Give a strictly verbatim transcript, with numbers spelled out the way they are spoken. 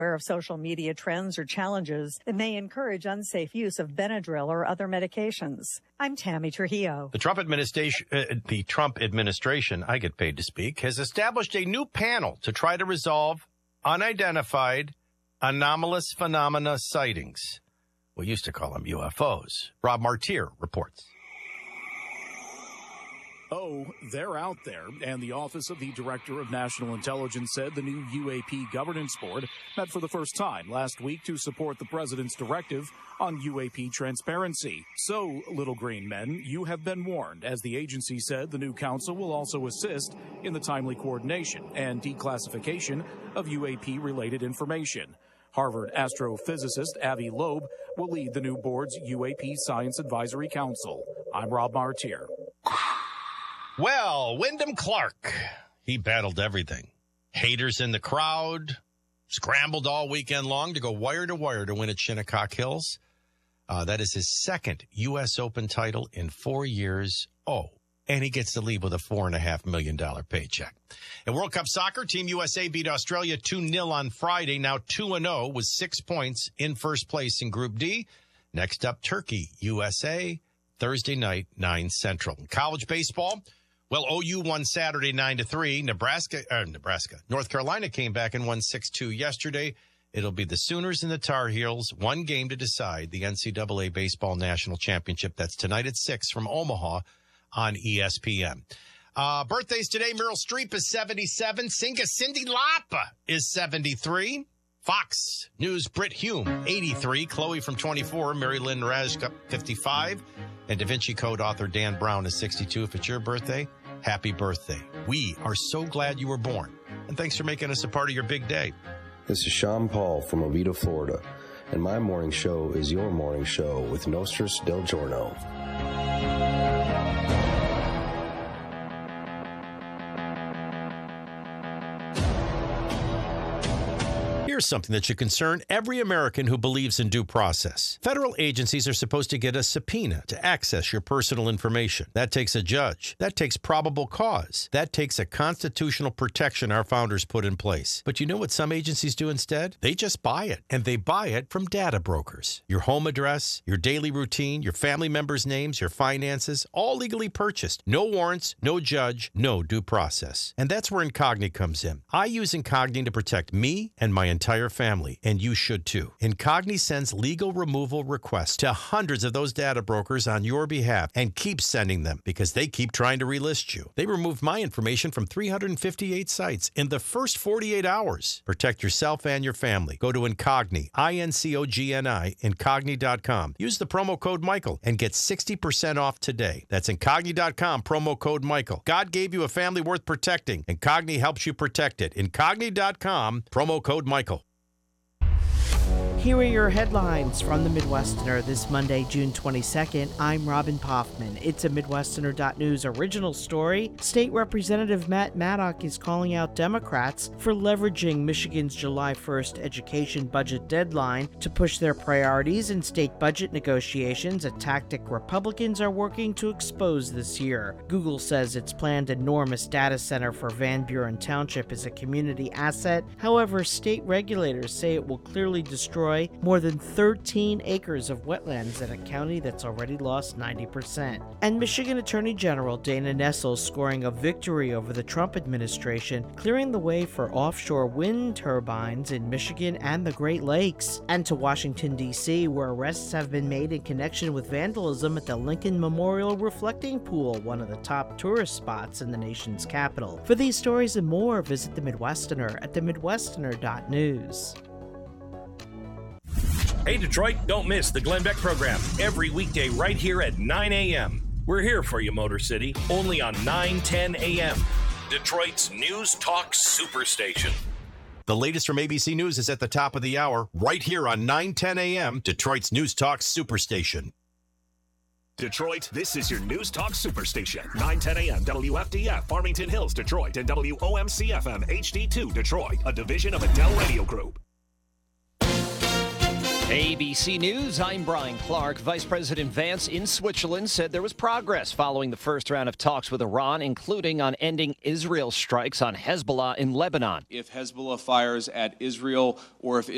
Aware of social media trends or challenges that may encourage unsafe use of Benadryl or other medications. I'm Tammy Trujillo. The Trump administration, uh, the Trump administration, I get paid to speak, has established a new panel to try to resolve unidentified anomalous phenomena sightings. We used to call them U F Os. Rob Martier reports. Oh, they're out there, and the Office of the Director of National Intelligence said the new U A P Governance Board met for the first time last week to support the president's directive on U A P transparency. So, little green men, you have been warned, as the agency said the new council will also assist in the timely coordination and declassification of U A P-related information. Harvard astrophysicist Avi Loeb will lead the new board's U A P Science Advisory Council. I'm Rob Martier. Well, Wyndham Clark, he battled everything. Haters in the crowd, scrambled all weekend long to go wire to wire to win at Shinnecock Hills. Uh, that is his second U S Open title in four years. Oh, and he gets to leave with a four point five million dollars paycheck. In World Cup soccer, Team U S A beat Australia two nil on Friday, now two and oh with six points in first place in Group D. Next up, Turkey, U S A, Thursday night, nine Central. In college baseball, well, O U won Saturday nine to three. Nebraska, uh, Nebraska, North Carolina came back and won six two yesterday. It'll be the Sooners and the Tar Heels, one game to decide the N C double A Baseball National Championship. That's tonight at six from Omaha on E S P N. Uh, birthdays today, Meryl Streep is seventy-seven. Singer Cyndi Lauper is seventy-three. Fox News Brit Hume, eighty-three. Chloe from twenty-four. Mary Lynn Razka, fifty-five. And Da Vinci Code author Dan Brown is sixty-two. If it's your birthday, happy birthday. We are so glad you were born. And thanks for making us a part of your big day. This is Sean Paul from Oviedo, Florida. And my morning show is your morning show with Nostris Del Giorno. Here's something that should concern every American who believes in due process. Federal agencies are supposed to get a subpoena to access your personal information. That takes a judge. That takes probable cause. That takes a constitutional protection our founders put in place. But you know what some agencies do instead? They just buy it, and they buy it from data brokers. Your home address, your daily routine, your family members' names, your finances, all legally purchased. No warrants, no judge, no due process. And that's where Incogni comes in. I use Incogni to protect me and my entire family, and you should too. Incogni sends legal removal requests to hundreds of those data brokers on your behalf and keeps sending them because they keep trying to relist you. They removed my information from three hundred fifty-eight sites in the first forty-eight hours. Protect yourself and your family. Go to Incogni, I N C O G N I, Incogni dot com. Use the promo code Michael and get sixty percent off today. That's Incogni dot com, promo code Michael. God gave you a family worth protecting. Incogni helps you protect it. Incogni dot com, promo code Michael. Here are your headlines from the Midwesterner this Monday, June twenty-second. I'm Robin Poffman. It's a Midwesterner dot news original story. State Representative Matt Maddock is calling out Democrats for leveraging Michigan's July first education budget deadline to push their priorities in state budget negotiations, a tactic Republicans are working to expose this year. Google says its planned enormous data center for Van Buren Township is a community asset. However, state regulators say it will clearly destroy more than thirteen acres of wetlands in a county that's already lost ninety percent. And Michigan Attorney General Dana Nessel scoring a victory over the Trump administration, clearing the way for offshore wind turbines in Michigan and the Great Lakes. And to Washington, D C, where arrests have been made in connection with vandalism at the Lincoln Memorial Reflecting Pool, one of the top tourist spots in the nation's capital. For these stories and more, visit the Midwesterner at the Midwesterner dot news. Hey, Detroit, don't miss the Glenn Beck program every weekday right here at nine a.m. We're here for you, Motor City, only on nine ten a.m. Detroit's News Talk Superstation. The latest from A B C News is at the top of the hour, right here on nine ten a.m., Detroit's News Talk Superstation. Detroit, this is your News Talk Superstation. nine ten a.m. W F D F, Farmington Hills, Detroit, and W O M C F M H D two, Detroit, a division of Adele Radio Group. A B C News, I'm Brian Clark. Vice President Vance in Switzerland said there was progress following the first round of talks with Iran, including on ending Israel strikes on Hezbollah in Lebanon. If Hezbollah fires at Israel or if